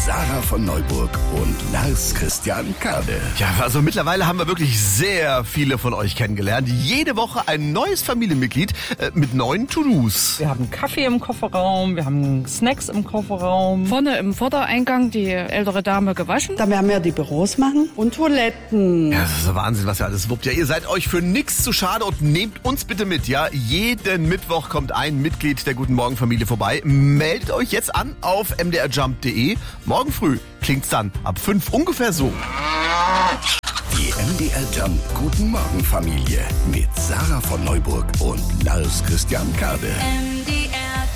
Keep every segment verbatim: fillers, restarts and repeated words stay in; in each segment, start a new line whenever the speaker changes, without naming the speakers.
Sarah von Neuburg und Lars Christian Kade.
Ja, also mittlerweile haben wir wirklich sehr viele von euch kennengelernt. Jede Woche ein neues Familienmitglied äh, mit neuen To-Dos.
Wir haben Kaffee im Kofferraum, wir haben Snacks im Kofferraum.
Vorne im Vordereingang die ältere Dame gewaschen.
Da werden wir die Büros machen und Toiletten.
Ja, das ist so Wahnsinn, was ihr alles wuppt. Ja, ihr seid euch für nichts zu schade und nehmt uns bitte mit, ja. Jeden Mittwoch kommt ein Mitglied der Guten Morgen Familie vorbei. Meldet euch jetzt an auf m d r jump punkt d e. Morgen früh klingt's dann ab fünf ungefähr so.
Die M D R Jump Guten Morgen Familie mit Sarah von Neuburg und Lars Christian Kade.
M D R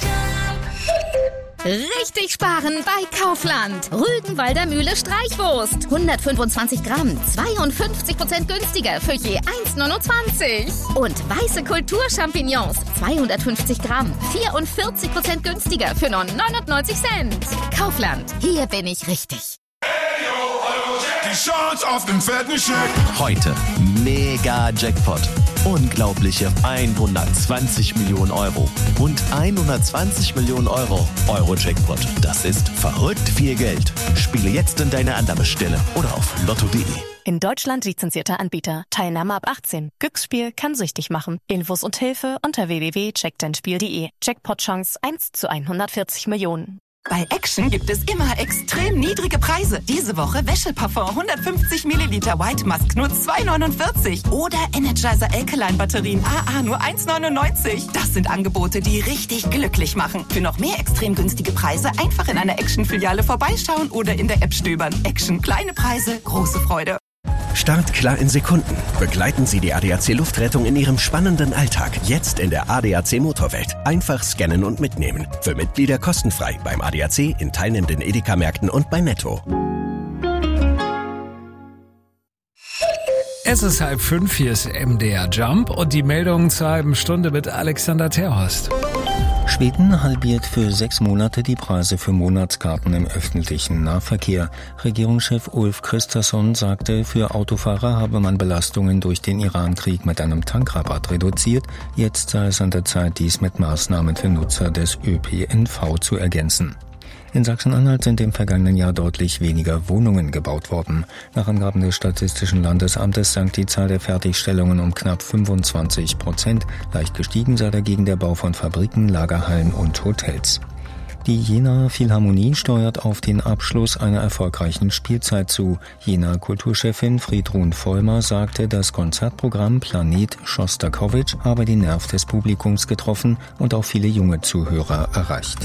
Jump. Richtig sparen bei Kaufland. Rügenwalder Mühle Streichwurst. hundertfünfundzwanzig Gramm, zweiundfünfzig Prozent günstiger für je eins neunundzwanzig. Und weiße Kulturchampignons, zweihundertfünfzig Gramm, vierundvierzig Prozent günstiger für nur neunundneunzig Cent. Kaufland, hier bin ich richtig.
Die Chance auf den fetten Scheck.
Heute mega Jackpot. Unglaubliche hundertzwanzig Millionen Euro. Und hundertzwanzig Millionen Euro Euro-Jackpot. Das ist verrückt viel Geld. Spiele jetzt in deine Annahmestelle oder auf lotto punkt de.
In Deutschland lizenzierter Anbieter. Teilnahme ab achtzehn. Glücksspiel kann süchtig machen. Infos und Hilfe unter w w w punkt check dein spiel punkt de. Jackpot-Chance eins zu hundertvierzig Millionen.
Bei Action gibt es immer extrem niedrige Preise. Diese Woche Wäscheparfum hundertfünfzig Milliliter White Musk nur zwei neunundvierzig. Oder Energizer Alkaline Batterien A A nur eins neunundneunzig. Das sind Angebote, die richtig glücklich machen. Für noch mehr extrem günstige Preise einfach in einer Action-Filiale vorbeischauen oder in der App stöbern. Action, kleine Preise, große Freude.
Start klar in Sekunden. Begleiten Sie die A D A C Luftrettung in Ihrem spannenden Alltag. Jetzt in der A D A C Motorwelt. Einfach scannen und mitnehmen. Für Mitglieder kostenfrei beim A D A C, in teilnehmenden Edeka-Märkten und bei Netto.
Es ist halb fünf, hier ist M D R Jump und die Meldungen zur halben Stunde mit Alexander Terhorst.
Schweden halbiert für sechs Monate die Preise für Monatskarten im öffentlichen Nahverkehr. Regierungschef Ulf Kristersson sagte, für Autofahrer habe man Belastungen durch den Iran-Krieg mit einem Tankrabatt reduziert. Jetzt sei es an der Zeit, dies mit Maßnahmen für Nutzer des Ö P N V zu ergänzen. In Sachsen-Anhalt sind im vergangenen Jahr deutlich weniger Wohnungen gebaut worden. Nach Angaben des Statistischen Landesamtes sank die Zahl der Fertigstellungen um knapp fünfundzwanzig Prozent. Leicht gestiegen sei dagegen der Bau von Fabriken, Lagerhallen und Hotels. Die Jenaer Philharmonie steuert auf den Abschluss einer erfolgreichen Spielzeit zu. Jenaer Kulturchefin Friedrun Vollmer sagte, das Konzertprogramm Planet Schostakowitsch habe den Nerv des Publikums getroffen und auch viele junge Zuhörer erreicht.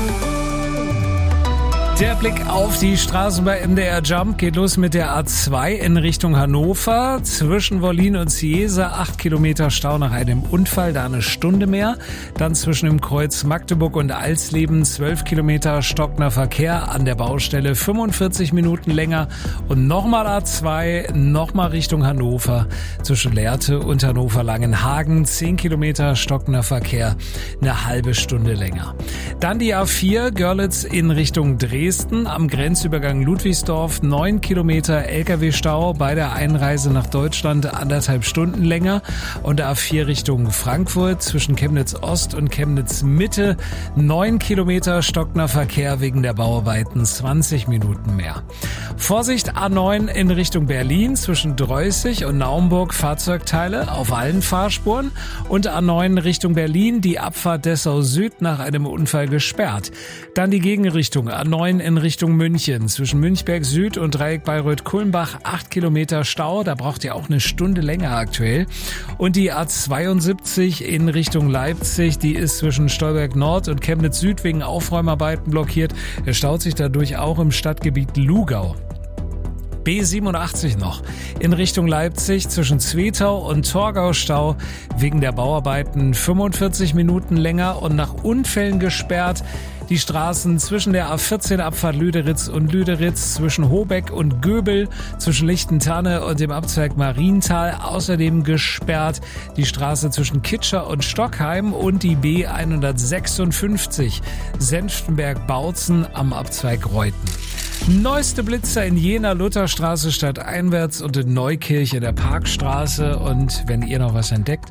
Der Blick auf die Straßen bei M D R Jump geht los mit der A zwei in Richtung Hannover. Zwischen Wollin und Ciesa acht Kilometer Stau nach einem Unfall, da eine Stunde mehr. Dann zwischen dem Kreuz Magdeburg und Alsleben zwölf Kilometer stockender Verkehr an der Baustelle, fünfundvierzig Minuten länger. Und nochmal A zwei, nochmal Richtung Hannover. Zwischen Lehrte und Hannover-Langenhagen zehn Kilometer stockender Verkehr, eine halbe Stunde länger. Dann die A vier Görlitz in Richtung Dresden. Dresden am Grenzübergang Ludwigsdorf neun Kilometer L K W-Stau bei der Einreise nach Deutschland anderthalb Stunden länger und A vier Richtung Frankfurt zwischen Chemnitz Ost und Chemnitz Mitte neun Kilometer stockender Verkehr wegen der Bauarbeiten zwanzig Minuten mehr. Vorsicht A neun in Richtung Berlin zwischen Dreußig und Naumburg Fahrzeugteile auf allen Fahrspuren und A neun Richtung Berlin die Abfahrt Dessau Süd nach einem Unfall gesperrt. Dann die Gegenrichtung A neun in Richtung München. Zwischen Münchberg Süd und Dreieck Bayreuth-Kulmbach acht Kilometer Stau. Da braucht ihr auch eine Stunde länger aktuell. Und die A zweiundsiebzig in Richtung Leipzig, die ist zwischen Stolberg Nord und Chemnitz Süd wegen Aufräumarbeiten blockiert. Er staut sich dadurch auch im Stadtgebiet Lugau. B siebenundachtzig noch in Richtung Leipzig zwischen Zwetau und Torgau Stau wegen der Bauarbeiten fünfundvierzig Minuten länger und nach Unfällen gesperrt. Die Straßen zwischen der A vierzehn Abfahrt Lüderitz und Lüderitz, zwischen Hobeck und Göbel, zwischen Lichtentanne und dem Abzweig Marienthal außerdem gesperrt. Die Straße zwischen Kitscher und Stockheim und die B hundertsechsundfünfzig Senftenberg-Bautzen am Abzweig Reuten. Neueste Blitzer in Jena Lutherstraße stadteinwärts und in Neukirch in der Parkstraße. Und wenn ihr noch was entdeckt,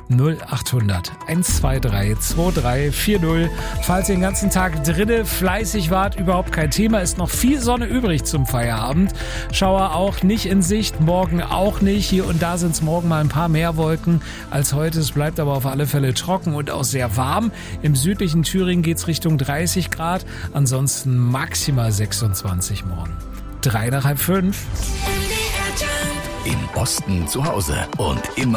null acht hundert eins zwei drei zwei drei vier null. Falls ihr den ganzen Tag drinne fleißig wart, überhaupt kein Thema, ist noch viel Sonne übrig zum Feierabend. Schauer auch nicht in Sicht, morgen auch nicht. Hier und da sind es morgen mal ein paar mehr Wolken als heute. Es bleibt aber auf alle Fälle trocken und auch sehr warm. Im südlichen Thüringen geht es Richtung dreißig Grad, ansonsten maximal sechsundzwanzig morgen. Drei nach halb fünf.
Im Osten zu Hause und immer